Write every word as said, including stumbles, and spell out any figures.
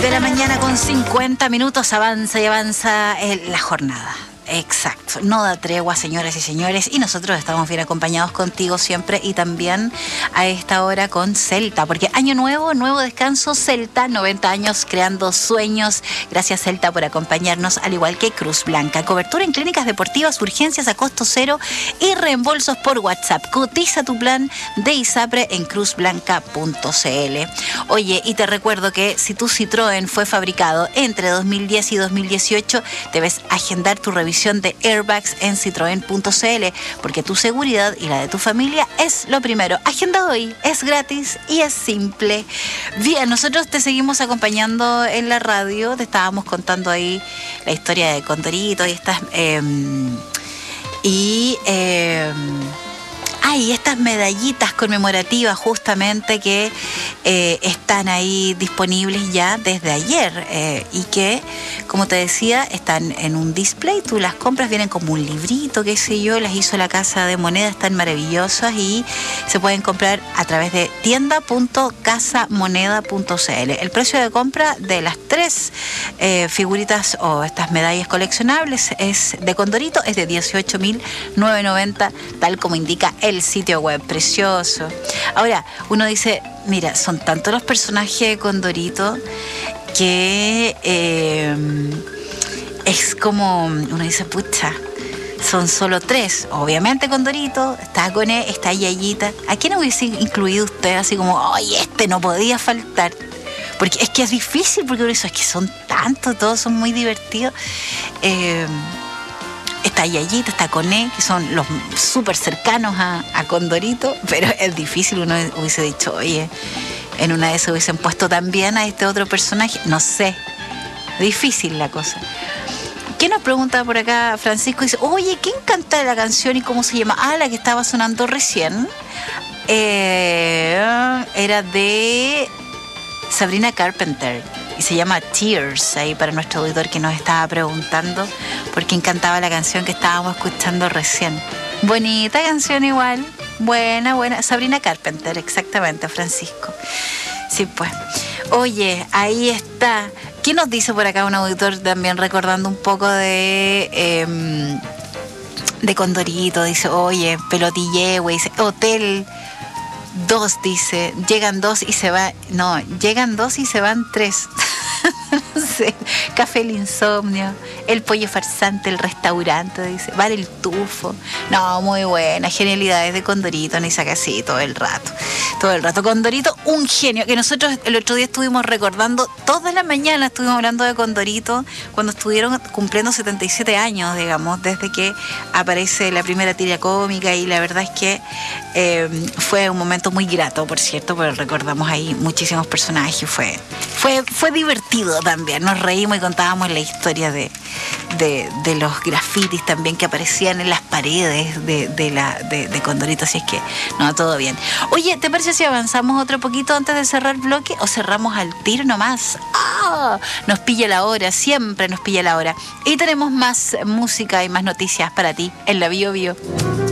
de la mañana con cincuenta minutos, avanza y avanza eh, la jornada. Exacto, no da tregua, señoras y señores, y nosotros estamos bien acompañados contigo siempre y también a esta hora con Celta, porque año nuevo, nuevo descanso, Celta, noventa años creando sueños. Gracias, Celta, por acompañarnos, al igual que Cruz Blanca. Cobertura en clínicas deportivas, urgencias a costo cero y reembolsos por WhatsApp. Cotiza tu plan de ISAPRE en cruz blanca punto c l. Oye, y te recuerdo que si tu Citroën fue fabricado entre dos mil diez y dos mil dieciocho, debes agendar tu revisión de airbags en citroen punto c l, porque tu seguridad y la de tu familia es lo primero. Agendado hoy, es gratis y es simple. Bien, nosotros te seguimos acompañando en la radio, te estábamos contando ahí la historia de Condorito y estas eh, y eh, hay estas medallitas conmemorativas justamente que eh, están ahí disponibles ya desde ayer eh, y que, como te decía, están en un display. Tú las compras, vienen como un librito, qué sé yo, las hizo la Casa de Moneda, están maravillosas y se pueden comprar a través de tienda punto casa moneda punto c l. El precio de compra de las tres eh, figuritas o estas medallas coleccionables es de Condorito, es de dieciocho mil novecientos noventa, tal como indica el sitio web. Precioso. Ahora, uno dice, mira, son tantos los personajes de Condorito que eh, es como, uno dice, pucha, son solo tres. Obviamente Condorito, está Coné, está Yayita. ¿A quién hubiese incluido usted así como, oye, este no podía faltar? Porque es que es difícil, porque uno dice, es que son tantos, todos son muy divertidos. Eh, Está Yayita, está Coné, que son los súper cercanos a, a Condorito, pero es difícil, uno hubiese dicho, oye, en una de esas hubiesen puesto también a este otro personaje, no sé, difícil la cosa. ¿Qué nos pregunta por acá Francisco? Dice, oye, ¿quién canta la canción y cómo se llama? Ah, la que estaba sonando recién, eh, era de Sabrina Carpenter y se llama Tears, ahí para nuestro auditor que nos estaba preguntando por quién cantaba la canción que estábamos escuchando recién. Bonita canción igual, buena, buena. Sabrina Carpenter, exactamente, Francisco. Sí, pues. Oye, ahí está. ¿Qué nos dice por acá un auditor también recordando un poco de... Eh, de Condorito? Dice, oye, Pelotille, güey, dice, Hotel... Dos, dice, llegan dos y se van, no, llegan dos y se van tres. No sé, Café el Insomnio, El Pollo Farsante, El Restaurante, dice, Bar El Tufo. No, muy buena, genialidades de Condorito, ni saca así todo el rato, todo el rato. Condorito, un genio, que nosotros el otro día estuvimos recordando, toda la mañana estuvimos hablando de Condorito, cuando estuvieron cumpliendo setenta y siete años, digamos, desde que aparece la primera tira cómica, y la verdad es que eh, fue un momento muy grato, por cierto, porque recordamos ahí muchísimos personajes, fue, fue, fue divertido también, nos reímos y contábamos la historia de, de, de los grafitis también que aparecían en las paredes de, de, la, de, de Condorito, así es que, no, todo bien. Oye, ¿te parece si avanzamos otro poquito antes de cerrar el bloque o cerramos al tiro nomás? ¡Ah! Nos pilla la hora, siempre nos pilla la hora. Y tenemos más música y más noticias para ti en la Bio Bio.